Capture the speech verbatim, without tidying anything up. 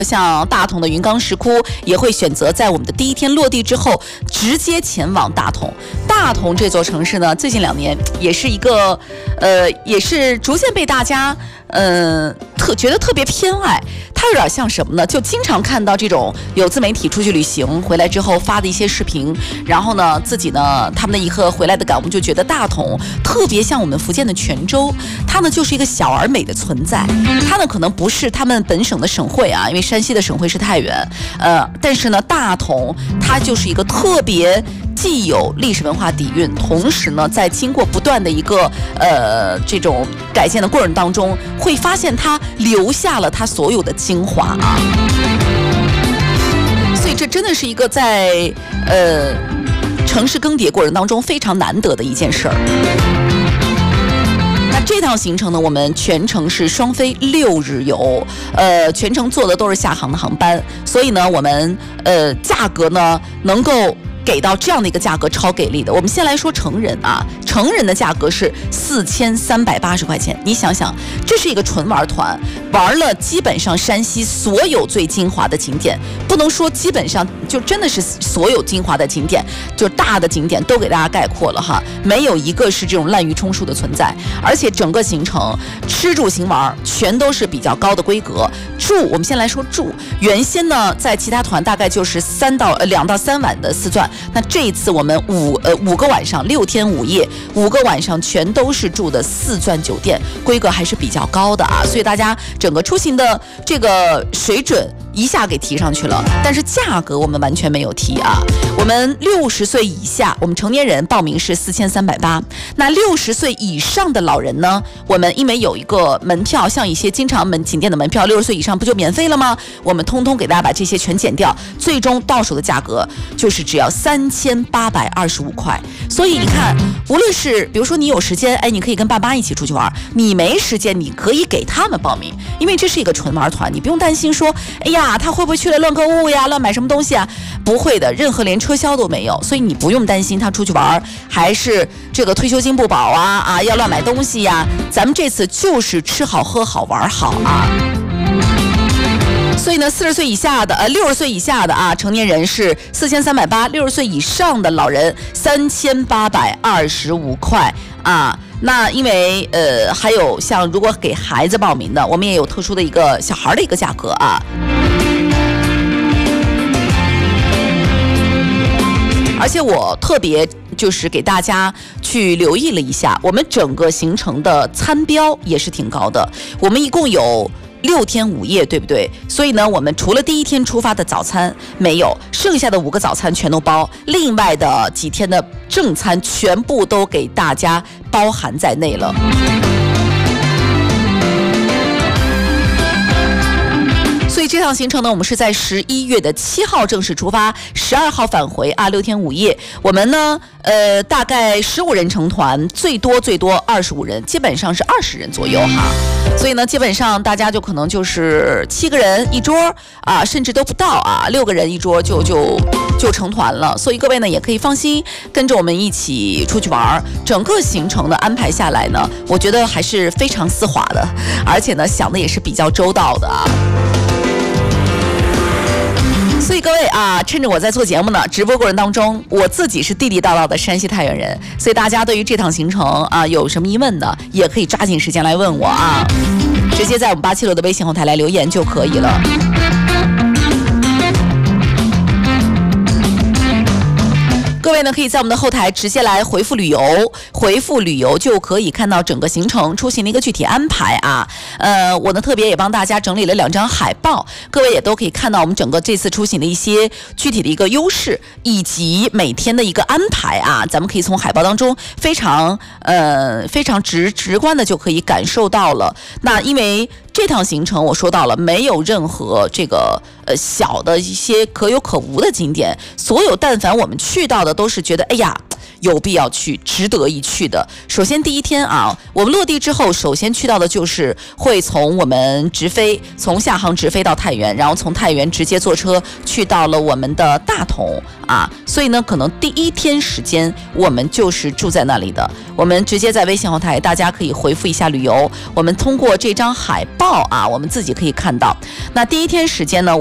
像大同的云冈石窟也会选择在我们的第一天落地之后直接前往大同。大同这座城市呢，最近两年也是一个呃，也是逐渐被大家呃特觉得特别偏爱。它有点像什么呢？就经常看到这种有自媒体出去旅行回来之后发的一些视频，然后呢自己呢他们的一个回来的感悟，就觉得大同特别像我们福建的泉州，它呢就是一个小而美的存在。它呢可能不是他们本省的省会啊，因为山西的省会是太原，呃，但是呢大同它就是一个特别既有历史文化底蕴，同时呢在经过不断的一个呃这种改建的过程当中，会发现它留下了它所有的精华啊。所以这真的是一个在呃城市更迭过程当中非常难得的一件事儿。那这趟行程呢，我们全程是双飞六日游，呃，全程坐的都是厦航的航班，所以呢，我们呃价格呢能够给到这样的一个价格，超给力的。我们先来说成人啊，成人的价格是四千三百八十块钱。你想想，这是一个纯玩团，玩了基本上山西所有最精华的景点，不能说基本上，就真的是所有精华的景点，就大的景点都给大家概括了哈，没有一个是这种滥竽充数的存在。而且整个行程吃住行玩全都是比较高的规格。住，我们先来说住，原先呢在其他团大概就是三到呃两到三晚的四钻。那这一次我们五呃五个晚上六天五夜，五个晚上全都是住的四钻酒店，规格还是比较高的啊，所以大家整个出行的这个水准一下给提上去了，但是价格我们完全没有提啊。我们六十岁以下，我们成年人报名是四千三百八，那六十岁以上的老人呢，我们因为有一个门票，像一些经常门景点的门票，六十岁以上不就免费了吗？我们通通给大家把这些全减掉，最终到手的价格就是只要三千八百二十五块。所以你看，无论是比如说你有时间，哎，你可以跟爸妈一起出去玩；你没时间，你可以给他们报名，因为这是一个纯玩团，你不用担心说，哎呀，他会不会去了乱购物呀，乱买什么东西啊？不会的，任何连车销都没有，所以你不用担心他出去玩还是这个退休金不保啊啊，要乱买东西呀。咱们这次就是吃好喝好玩好啊。所以呢，四十岁以下的呃六十岁以下的啊成年人是四千三百八，六十岁以上的老人三千八百二十五块啊。那因为呃还有像如果给孩子报名的，我们也有特殊的一个小孩的一个价格啊。而且我特别就是给大家去留意了一下，我们整个行程的餐标也是挺高的，我们一共有六天五夜，对不对？所以呢，我们除了第一天出发的早餐没有，剩下的五个早餐全都包，另外的几天的正餐全部都给大家包含在内了。所以这趟行程呢，我们是在十一月的七号正式出发，十二号返回啊，六天五夜。我们呢，呃，大概十五人成团，最多最多二十五人，基本上是二十人左右哈。所以呢，基本上大家就可能就是七个人一桌啊，甚至都不到啊，六个人一桌就就就成团了。所以各位呢，也可以放心跟着我们一起出去玩。整个行程的安排下来呢，我觉得还是非常丝滑的，而且呢，想的也是比较周到的啊。所以各位啊，趁着我在做节目呢，直播过程当中，我自己是地地道道的山西太原人，所以大家对于这趟行程啊有什么疑问的，也可以抓紧时间来问我啊，直接在我们八七六的微信后台来留言就可以了。各位呢，可以在我们的后台直接来回复旅游，回复旅游就可以看到整个行程出行的一个具体安排啊。呃，我呢特别也帮大家整理了两张海报，各位也都可以看到我们整个这次出行的一些具体的一个优势，以及每天的一个安排啊。咱们可以从海报当中非常呃非常直直观的就可以感受到了。那因为这趟行程我说到了，没有任何这个呃小的一些可有可无的景点，所有但凡我们去到的都是觉得哎呀有必要去，值得一去的。首先第一天啊，我们落地之后，首先去到的就是会从我们直飞，从厦航直飞到太原，然后从太原直接坐车去到了我们的大同啊，所以呢，可能第一天时间我们就是住在那里的。我们直接在微信后台，大家可以回复一下旅游，我们通过这张海报啊，我们自己可以看到。那第一天时间呢？